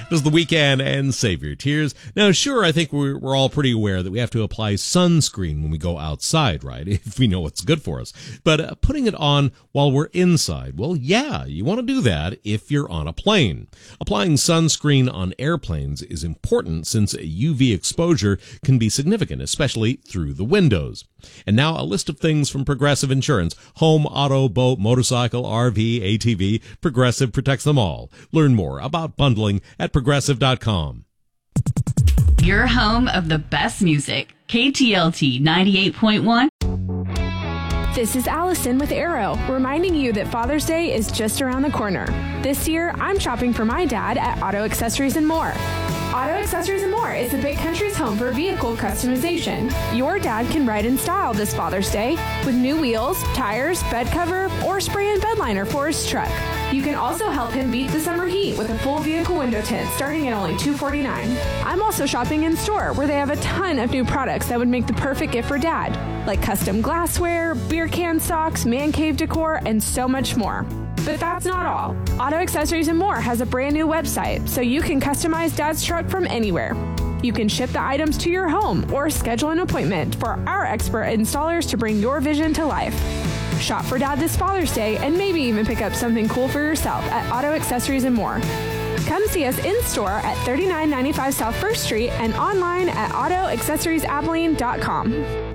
Does the weekend and save your tears? Now, sure, I think we're all pretty aware that we have to apply sunscreen when we go outside, right? If we know what's good for us. But putting it on while we're inside, well, yeah, you want to do that if you're on a plane. Applying sunscreen on airplanes is important since UV exposure can be significant, especially through the windows. And now a list of things from Progressive Insurance. Home, auto, boat, motorcycle, RV, ATV. Progressive protects them all. Learn more about bundling at Progressive.com. Your home of the best music. KTLT 98.1. This is Allison with Arrow, reminding you that Father's Day is just around the corner. This year, I'm shopping for my dad at Auto Accessories and More. Auto Accessories and More is the Big Country's home for vehicle customization. Your dad can ride in style this Father's Day with new wheels, tires, bed cover, or spray and bed liner for his truck. You can also help him beat the summer heat with a full vehicle window tint starting at only $249. I'm also shopping in store where they have a ton of new products that would make the perfect gift for dad, like custom glassware, beer can socks, man cave decor, and so much more. But that's not all. Auto Accessories and More has a brand new website, so you can customize Dad's truck from anywhere. You can ship the items to your home or schedule an appointment for our expert installers to bring your vision to life. Shop for Dad this Father's Day and maybe even pick up something cool for yourself at Auto Accessories and More. Come see us in store at 3995 South 1st Street and online at autoaccessoriesabilene.com.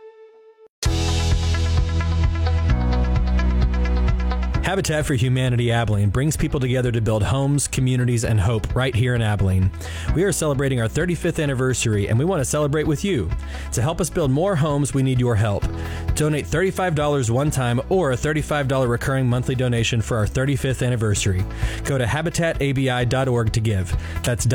Habitat for Humanity Abilene brings people together to build homes, communities, and hope right here in Abilene. We are celebrating our 35th anniversary, and we want to celebrate with you. To help us build more homes, we need your help. Donate $35 one time or a $35 recurring monthly donation for our 35th anniversary. Go to habitatabi.org to give. That's